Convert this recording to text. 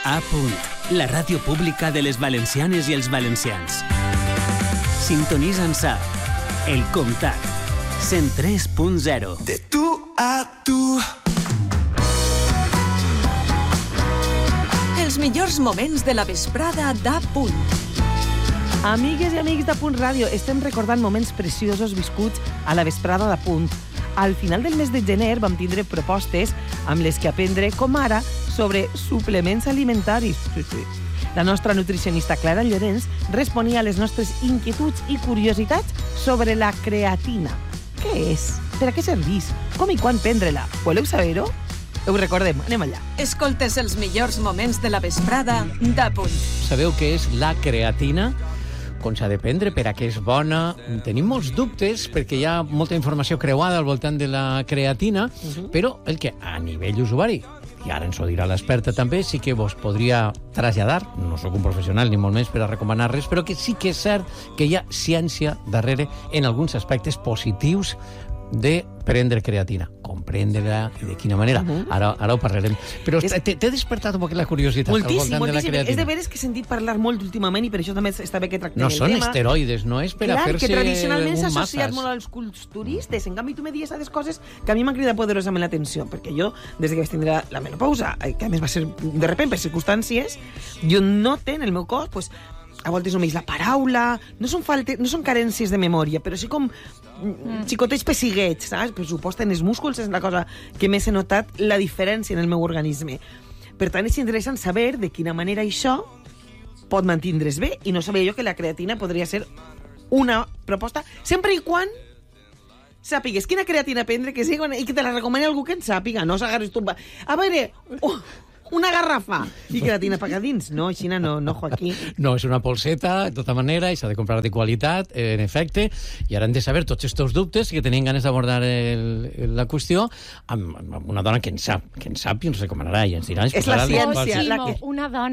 A. La ràdio pública de les valencianes i els valencians. Sintonitza'ns a El Comtat 103.0. De tu a tu. Els millors moments de la vesprada d'A. Amigues i amics de Punt Ràdio, estem recordant moments preciosos viscuts a la vesprada de Punt. Al final del mes de gener vam tindre propostes amb les que aprendre, com ara, sobre suplements alimentaris. Sí. La nostra nutricionista Clara Llorenç responia a les nostres inquietuds i curiositats sobre la creatina. Què és? Per a què serveix? Com i quan prendre-la? Voleu saber-ho? Ho recordem, anem allà. Escoltes els millors moments de la vesprada d'A. Sabeu què és la creatina? Com s'ha de prendre, per a què és bona? Tenim molts dubtes, perquè hi ha molta informació creuada al voltant de la creatina, però el que a nivell usuari, i ara ens ho dirà l'experta també, sí que vos podria traslladar, no sóc un professional ni molt menys per a recomanar res, però que sí que és cert que hi ha ciència darrere en alguns aspectes positius de prendre creatina. Com prendre-la i de quina manera. Ara ho parlarem. Però t'he despertat un poc la curiositat moltíssim, al voltant de la creatina. És de veres que he sentit parlar molt últimament i per això també està bé que tractem no el són tema. esteroides, no és per a fer-se que tradicionalment s'ha associat masses. molt als culturistes. En canvi, tu me dies a des coses que a mi m'han cridat poderosament l'atenció, perquè jo, des que vaig tindre la menopausa, que a més va ser de repent per circumstàncies, jo noto en el meu cos, pues, a voltes només la paraula, no són carències de memòria, però sí com xicotets pessiguets, saps? Per supost, en els músculs és la cosa que més he notat la diferència en el meu organisme. Per tant, és interessant saber de quina manera això pot mantindre's bé, i no sabia jo que la creatina podria ser una proposta, sempre i quan sàpigues quina creatina prendre, que sigui, i que te la recomani algú que en sàpiga, no s'agarris tu. A veure, una garrafa i creatina per dins. No, així no, Joaquín. No, és una polseta, de tota manera, i s'ha de comprar de qualitat, en efecte, i ara hem de saber tots aquests dubtes que tenien ganes d'abordar la qüestió amb una dona que en sap i ens recomanarà i ens dirà... És la ciència. Una dona